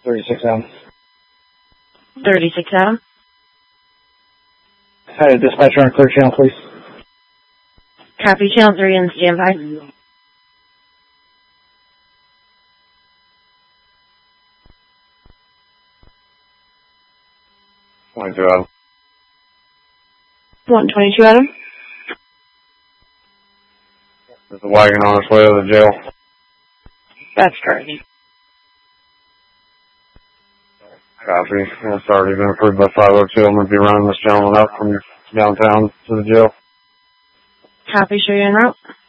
36 Adam. 36 Adam. Hi, dispatcher on clear channel, please. Copy, channel 3 and standby. Adam. 122 Adam. Is the wagon on its way to the jail? That's correct. Copy. It's already been approved by 502. I'm going to be running this gentleman up from downtown to the jail. Copy, show you en route.